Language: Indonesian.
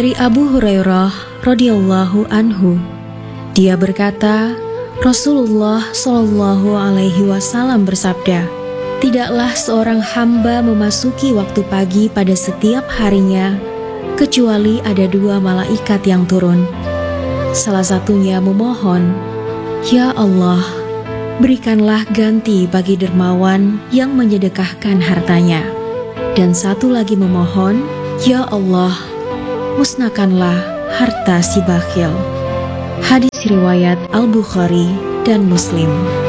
Dari Abu Hurairah radhiyallahu anhu, dia berkata, Rasulullah Shallallahu alaihi wasallam bersabda, tidaklah seorang hamba memasuki waktu pagi pada setiap harinya kecuali ada 2 malaikat yang turun. Salah satunya memohon, Ya Allah, berikanlah ganti bagi dermawan yang menyedekahkan hartanya. Dan satu lagi memohon, Ya Allah, musnahkanlah harta si bakhil. Hadis riwayat Al-Bukhari dan Muslim.